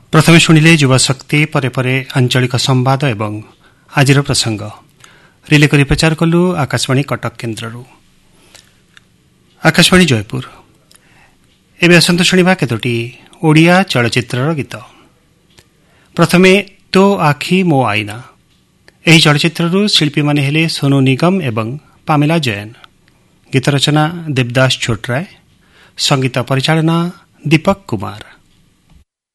प्रथमे शुणिले युवाशक्ति परे परे आंचलिक संवाद एवं आजिर प्रसंग रिले करी प्रचार कलु आकाशवाणी कटक केन्द्ररू। आकाशवाणी जयपुर एबे आसंतु शुणिबा केतोटी ओडिया चलचित्रर गीत। प्रथमे तो आखि मो आईना। एही चलचित्ररू शिल्पी माने हेले सोनू निगम एवं पामेला जैन। गीत रचना देवदास छोटराय, संगीत परिचालना दीपक कुमार।